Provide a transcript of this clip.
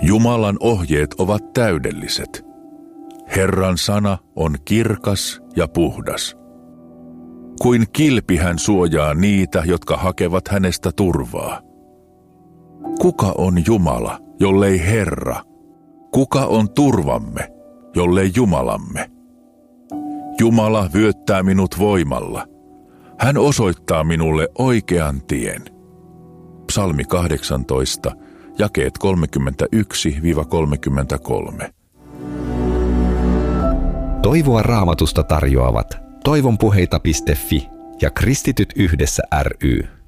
Jumalan ohjeet ovat täydelliset. Herran sana on kirkas ja puhdas. Kuin kilpi hän suojaa niitä, jotka hakevat hänestä turvaa. Kuka on Jumala, jollei Herra? Kuka on turvamme, jollei Jumalamme? Jumala vyöttää minut voimalla. Hän osoittaa minulle oikean tien. Psalmi 18, jakeet 31-33. Toivoa Raamatusta tarjoavat toivonpuheita.fi ja Kristityt yhdessä ry.